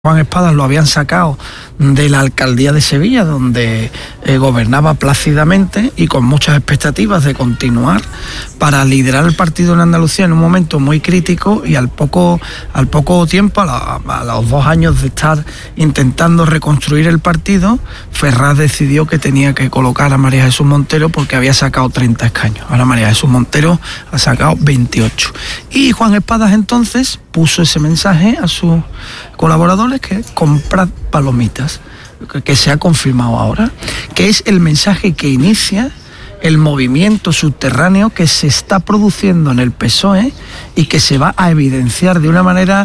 Juan Espadas lo habían sacado de la alcaldía de Sevilla, donde gobernaba plácidamente y con muchas expectativas de continuar para liderar el partido en Andalucía en un momento muy crítico, y al poco tiempo, a los 2 años de estar intentando reconstruir el partido, Ferraz decidió que tenía que colocar a María Jesús Montero porque había sacado 30 escaños. Ahora María Jesús Montero ha sacado 28. Y Juan Espadas entonces puso ese mensaje a sus colaboradores, que comprad palomitas, que se ha confirmado ahora, que es el mensaje que inicia el movimiento subterráneo que se está produciendo en el PSOE y que se va a evidenciar de una manera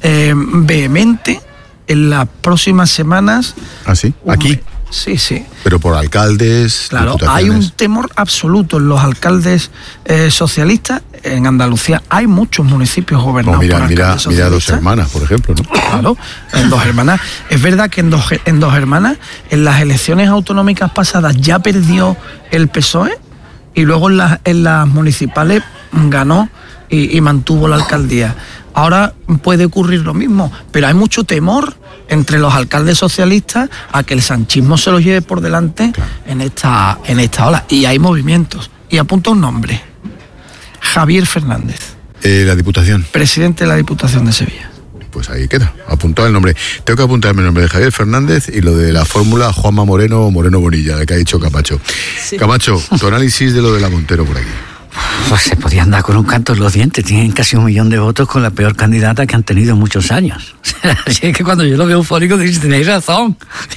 vehemente en las próximas semanas. ¿Ah, sí? ¿Aquí? Sí, sí. Pero por alcaldes. Claro, hay un temor absoluto en los alcaldes socialistas. En Andalucía hay muchos municipios gobernados por alcaldes socialistas. Mira Dos Hermanas, por ejemplo, ¿no? Claro, en Dos Hermanas. Es verdad que en Dos Hermanas, en las elecciones autonómicas pasadas ya perdió el PSOE, y luego en las municipales ganó y mantuvo la alcaldía. Ahora puede ocurrir lo mismo, pero hay mucho temor entre los alcaldes socialistas a que el sanchismo se los lleve por delante, claro, en esta ola. Y hay movimientos. Y apunta un nombre: Javier Fernández. La Diputación. Presidente de la Diputación de Sevilla. Pues ahí queda, apuntado el nombre. Tengo que apuntarme el nombre de Javier Fernández y lo de la fórmula Juanma Moreno Bonilla, de que ha dicho Camacho. Sí. Camacho, tu análisis de lo de la Montero por aquí. Pues se podía andar con un canto en los dientes. Tienen casi 1 millón de votos con la peor candidata que han tenido en muchos años. Así es que cuando yo lo veo eufórico, digo, tenéis razón.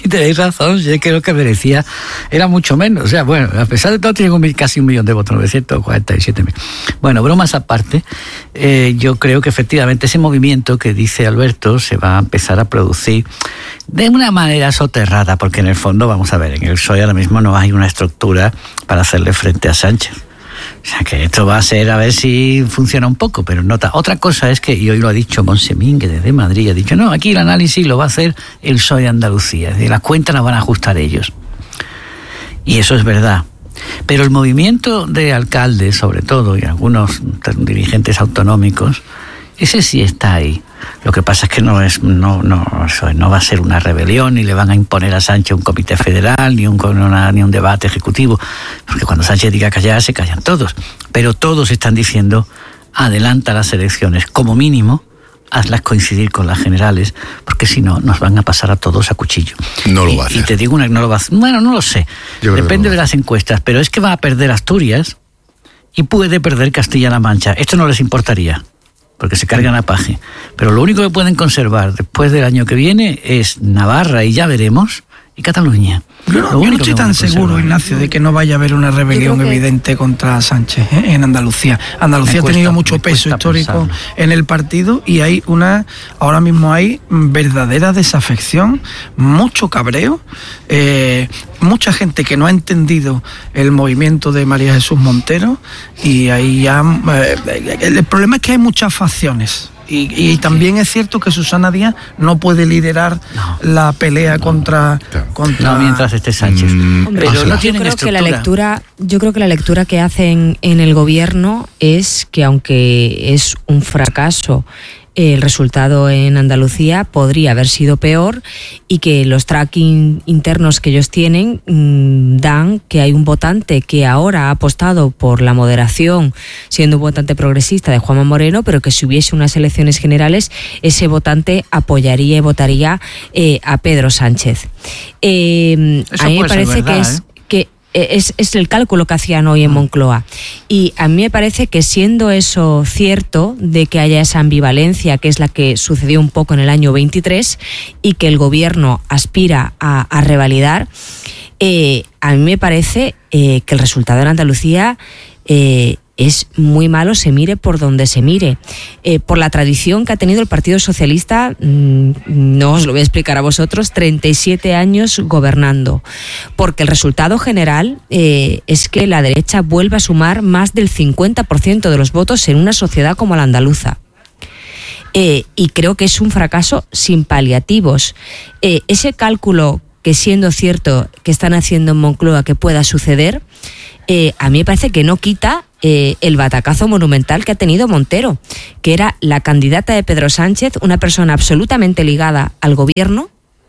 Si es que lo que merecía era mucho menos. O sea, bueno, a pesar de todo, tiene casi 1 millón de votos, 947.000. Bueno, bromas aparte, yo creo que efectivamente ese movimiento que dice Alberto se va a empezar a producir de una manera soterrada, porque en el fondo, vamos a ver, en el PSOE ahora mismo no hay una estructura para hacerle frente a Sánchez. O sea, que esto va a ser a ver si funciona un poco, pero nota. Otra cosa es que, y hoy lo ha dicho Monsemín, que desde Madrid ha dicho, no, aquí el análisis lo va a hacer el PSOE de Andalucía, es decir, las cuentas las van a ajustar ellos. Y eso es verdad. Pero el movimiento de alcaldes, sobre todo, y algunos dirigentes autonómicos, ese sí está ahí. Lo que pasa es que no va a ser una rebelión, ni le van a imponer a Sánchez un comité federal, ni un debate ejecutivo, porque cuando Sánchez diga callar, se callan todos. Pero todos están diciendo, adelanta las elecciones, como mínimo, hazlas coincidir con las generales, porque si no, nos van a pasar a todos a cuchillo. No lo va a hacer. Y te digo no lo va a hacer. Bueno, no lo sé. Depende de las encuestas, pero es que va a perder Asturias y puede perder Castilla-La Mancha. Esto no les importaría, porque se cargan a paje. Pero lo único que pueden conservar después del año que viene es Navarra, y ya veremos, y Cataluña. Yo no estoy tan seguro, Ignacio, de que no vaya a haber una rebelión evidente contra Sánchez en Andalucía. Andalucía ha tenido mucho peso histórico en el partido, y ahora mismo hay verdadera desafección, mucho cabreo, mucha gente que no ha entendido el movimiento de María Jesús Montero, y ahí ya el problema es que hay muchas facciones. Y también es cierto que Susana Díaz no puede liderar la pelea contra mientras esté Sánchez. Pero no tienen estructura. Yo creo que la lectura que hacen en el gobierno es que, aunque es un fracaso el resultado en Andalucía, podría haber sido peor, y que los tracking internos que ellos tienen dan que hay un votante que ahora ha apostado por la moderación, siendo un votante progresista de Juanma Moreno, pero que si hubiese unas elecciones generales, ese votante apoyaría y votaría a Pedro Sánchez. A mí me parece que es el cálculo que hacían hoy en Moncloa, y a mí me parece que, siendo eso cierto, de que haya esa ambivalencia, que es la que sucedió un poco en el año 23 y que el gobierno aspira a revalidar, a mí me parece que el resultado en Andalucía es muy malo, se mire por donde se mire. Por la tradición que ha tenido el Partido Socialista, no os lo voy a explicar a vosotros, 37 años gobernando. Porque el resultado general es que la derecha vuelve a sumar más del 50% de los votos en una sociedad como la andaluza. Y creo que es un fracaso sin paliativos. Ese cálculo que, siendo cierto que están haciendo en Moncloa que pueda suceder, a mí me parece que no quita el batacazo monumental que ha tenido Montero, que era la candidata de Pedro Sánchez, una persona absolutamente ligada al gobierno,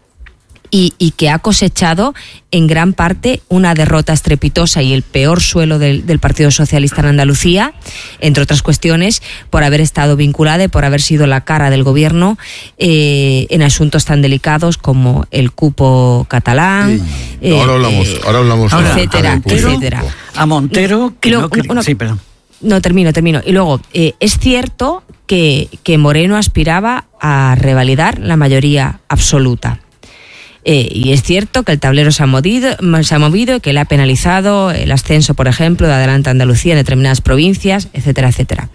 y que ha cosechado en gran parte una derrota estrepitosa y el peor suelo del Partido Socialista en Andalucía, entre otras cuestiones, por haber estado vinculada y por haber sido la cara del gobierno en asuntos tan delicados como el cupo catalán, ahora hablamos etcétera, etcétera. A Montero, que sí, perdón. No, termino. Y luego, es cierto que Moreno aspiraba a revalidar la mayoría absoluta. Y es cierto que el tablero se ha movido y que le ha penalizado el ascenso, por ejemplo, de Adelante Andalucía en determinadas provincias, etcétera, etcétera.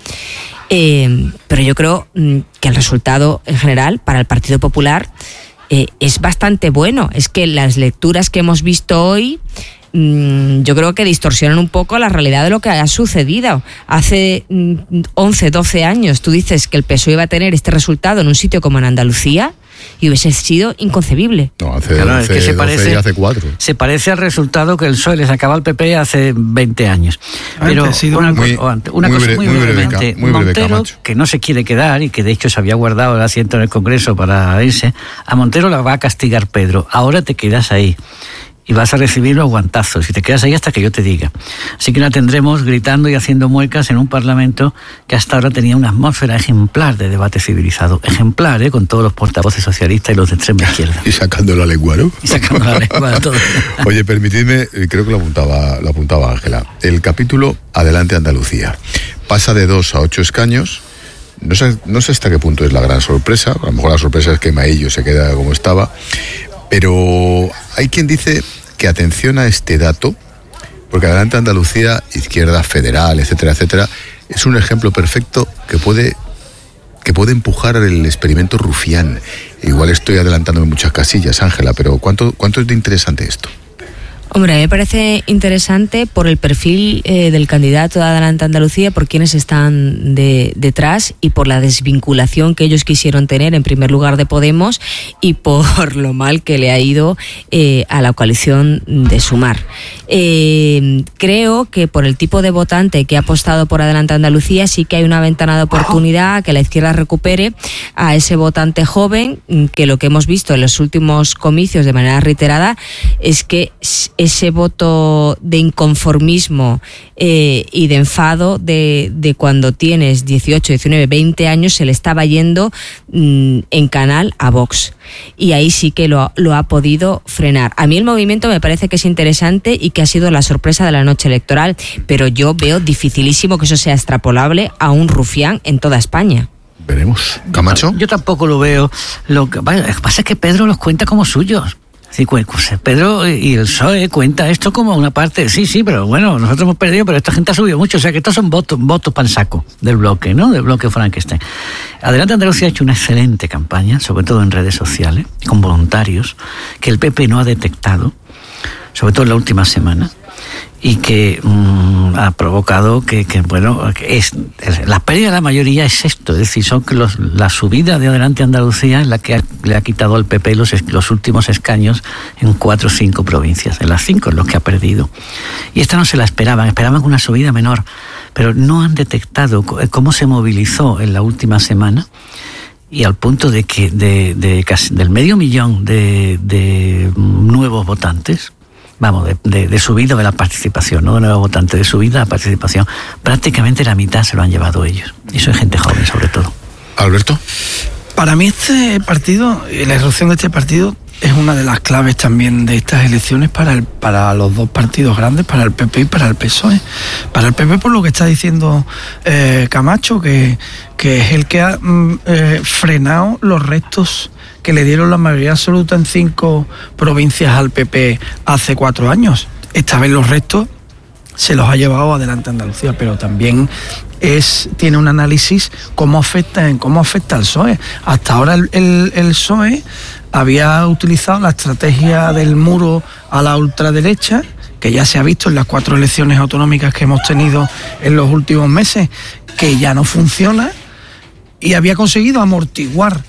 Pero yo creo que el resultado en general para el Partido Popular es bastante bueno. Es que las lecturas que hemos visto hoy yo creo que distorsionan un poco la realidad de lo que ha sucedido. Hace 11, 12 años tú dices que el PSOE iba a tener este resultado en un sitio como en Andalucía y hubiese sido inconcebible. No, hace 12 y hace 4. Se parece al resultado que el PSOE le sacaba al PP hace 20 años. Pero una cosa muy brevemente. Montero, que no se quiere quedar y que de hecho se había guardado el asiento en el Congreso para irse, a Montero la va a castigar Pedro. Ahora te quedas ahí y vas a recibir los guantazos y te quedas ahí hasta que yo te diga. Así que la tendremos gritando y haciendo muecas en un Parlamento que hasta ahora tenía una atmósfera ejemplar de debate civilizado. Ejemplar, con todos los portavoces socialistas y los de extrema izquierda. Y sacando la lengua, ¿no? Y sacando la lengua de todo. Oye, permitidme, creo que lo apuntaba Ángela. El capítulo Adelante Andalucía pasa de 2 a 8 escaños. No sé hasta qué punto es la gran sorpresa. A lo mejor la sorpresa es que Maillo se queda como estaba. Pero hay quien dice que atención a este dato, porque Adelante Andalucía, Izquierda Federal, etcétera, etcétera, es un ejemplo perfecto que puede empujar el experimento Rufián. Igual estoy adelantándome muchas casillas, Ángela, pero ¿cuánto es de interesante esto? Hombre, me parece interesante por el perfil del candidato de Adelante Andalucía, por quienes están detrás y por la desvinculación que ellos quisieron tener en primer lugar de Podemos y por lo mal que le ha ido a la coalición de Sumar. Creo que por el tipo de votante que ha apostado por Adelante Andalucía sí que hay una ventana de oportunidad a que la izquierda recupere a ese votante joven, que lo que hemos visto en los últimos comicios de manera reiterada es que ese voto de inconformismo y de enfado de cuando tienes 18, 19, 20 años se le estaba yendo en canal a Vox. Y ahí sí que lo ha podido frenar. A mí el movimiento me parece que es interesante y que ha sido la sorpresa de la noche electoral, pero yo veo dificilísimo que eso sea extrapolable a un Rufián en toda España. Veremos. ¿Camacho? Yo tampoco lo veo. Lo que pasa es que Pedro los cuenta como suyos. Sí, Pedro y el PSOE cuenta esto como una parte, sí, pero bueno, nosotros hemos perdido, pero esta gente ha subido mucho, o sea que estos son votos para el saco del bloque, ¿no? Del bloque Frankenstein. Adelante Andalucía ha hecho una excelente campaña, sobre todo en redes sociales, con voluntarios, que el PP no ha detectado, sobre todo en la última semana, y que ha provocado que la pérdida de la mayoría es esto, es decir, son que la subida de Adelante Andalucía es la que le ha quitado al PP los últimos escaños en 4 o 5 provincias, en las 5 en los que ha perdido. Y esta no se la esperaban una subida menor, pero no han detectado cómo se movilizó en la última semana, y al punto de que del 500.000 de nuevos votantes, de subida de la participación, no de nuevos votantes, de subida de la participación, prácticamente la mitad se lo han llevado ellos. Y eso es gente joven, sobre todo. Alberto. Para mí este partido, la erupción de este partido, es una de las claves también de estas elecciones para los dos partidos grandes, para el PP y para el PSOE. Para el PP, por lo que está diciendo Camacho, que es el que ha frenado los restos que le dieron la mayoría absoluta en 5 provincias al PP hace 4 años. Esta vez los restos se los ha llevado Adelante Andalucía, pero también tiene un análisis cómo afecta al PSOE. Hasta ahora el PSOE había utilizado la estrategia del muro a la ultraderecha, que ya se ha visto en las 4 elecciones autonómicas que hemos tenido en los últimos meses, que ya no funciona, y había conseguido amortiguar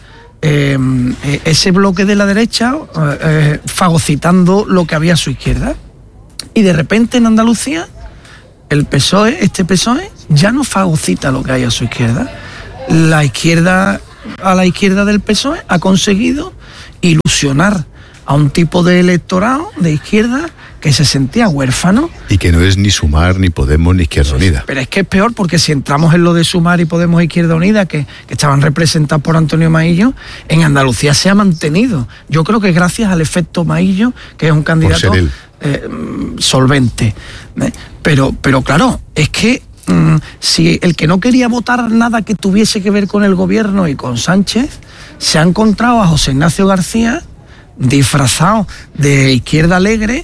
ese bloque de la derecha, fagocitando lo que había a su izquierda. Y de repente en Andalucía el PSOE, este PSOE, ya no fagocita lo que hay a su izquierda. La izquierda, a la izquierda del PSOE, ha conseguido ilusionar a un tipo de electorado de izquierda que se sentía huérfano. Y que no es ni Sumar, ni Podemos, ni Izquierda Unida. Pero es que es peor, porque si entramos en lo de Sumar y Podemos e Izquierda Unida, que estaban representados por Antonio Maillo, en Andalucía se ha mantenido. Yo creo que gracias al efecto Maillo, que es un candidato solvente. Pero claro, es que si el que no quería votar nada que tuviese que ver con el gobierno y con Sánchez, se ha encontrado a José Ignacio García disfrazado de izquierda alegre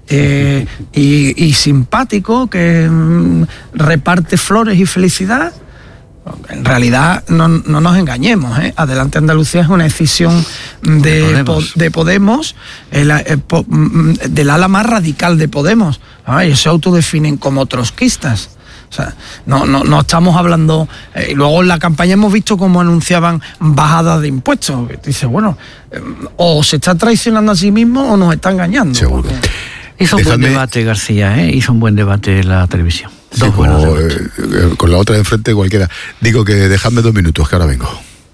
y simpático, que reparte flores y felicidad. En realidad no nos engañemos, Adelante Andalucía es una decisión de Podemos, del ala más radical de Podemos. Ellos se autodefinen como trotskistas. O sea, no estamos hablando. Luego en la campaña hemos visto cómo anunciaban bajadas de impuestos. Dice, bueno, o se está traicionando a sí mismo o nos está engañando. Seguro. Hizo un buen debate García, hizo un buen debate en la televisión. Sí, con la otra de enfrente cualquiera. Digo que dejadme 2 minutos, que ahora vengo.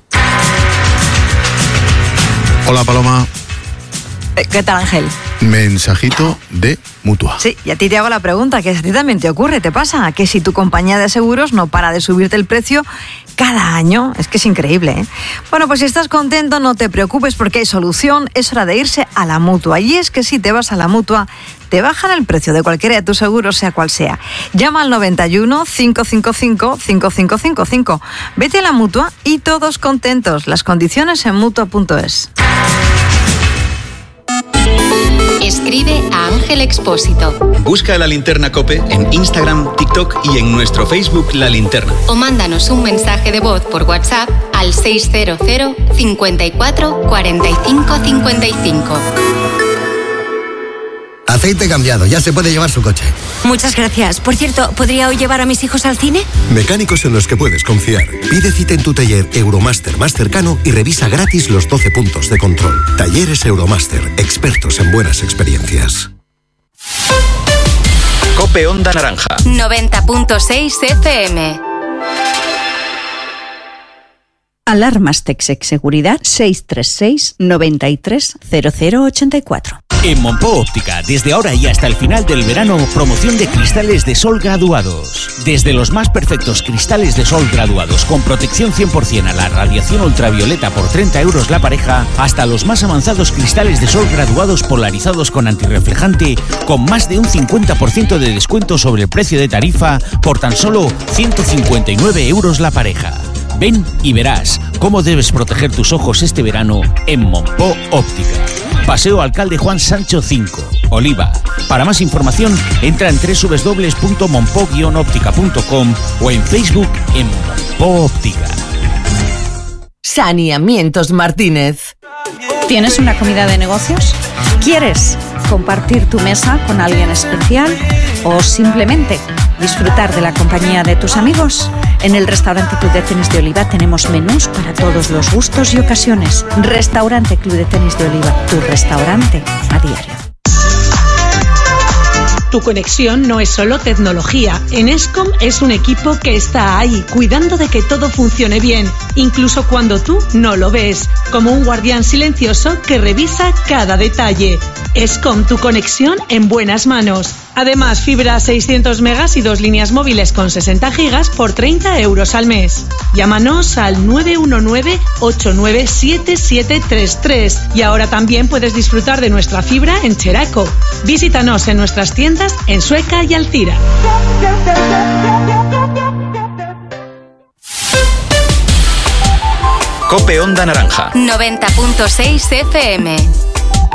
Hola, Paloma. ¿Qué tal, Ángel? Mensajito de Mutua. Sí, y a ti te hago la pregunta, que a ti también te ocurre, te pasa, que si tu compañía de seguros no para de subirte el precio cada año, es que es increíble, ¿eh? Bueno, pues si estás contento, no te preocupes porque hay solución, es hora de irse a la Mutua. Y es que si te vas a la Mutua, te bajan el precio de cualquiera de tus seguros, sea cual sea. Llama al 91 555 5555. Vete a la Mutua y todos contentos. Las condiciones en Mutua.es. Escribe a Ángel Expósito. Busca La Linterna COPE en Instagram, TikTok y en nuestro Facebook La Linterna. O mándanos un mensaje de voz por WhatsApp al 600 54 45 55. Aceite cambiado, ya se puede llevar su coche. Muchas gracias. Por cierto, ¿podría hoy llevar a mis hijos al cine? Mecánicos en los que puedes confiar. Pide cita en tu taller Euromaster más cercano y revisa gratis los 12 puntos de control. Talleres Euromaster, expertos en buenas experiencias. COPE Onda Naranja 90.6 FM. Alarmas Texec Seguridad 636 93 0084. En Monpó Óptica, desde ahora y hasta el final del verano, promoción de cristales de sol graduados. Desde los más perfectos cristales de sol graduados con protección 100% a la radiación ultravioleta por 30 euros la pareja, hasta los más avanzados cristales de sol graduados polarizados con antirreflejante con más de un 50% de descuento sobre el precio de tarifa por tan solo 159 euros la pareja. Ven y verás cómo debes proteger tus ojos este verano en Monpó Óptica. Paseo Alcalde Juan Sancho 5, Oliva. Para más información, entra en www.monpo-óptica.com o en Facebook en Monpó Óptica. Saneamientos Martínez. ¿Tienes una comida de negocios? ¿Quieres compartir tu mesa con alguien especial? ¿O simplemente disfrutar de la compañía de tus amigos? En el Restaurante Club de Tenis de Oliva tenemos menús para todos los gustos y ocasiones. Restaurante Club de Tenis de Oliva, tu restaurante a diario. Tu conexión no es solo tecnología. En Escom es un equipo que está ahí, cuidando de que todo funcione bien, incluso cuando tú no lo ves, como un guardián silencioso que revisa cada detalle. Escom, tu conexión en buenas manos. Además, fibra 600 megas y 2 líneas móviles con 60 gigas por 30 euros al mes. Llámanos al 919-897733 y ahora también puedes disfrutar de nuestra fibra en Cheraco. Visítanos en nuestras tiendas en Sueca y Alcira. COPE Onda Naranja 90.6 FM.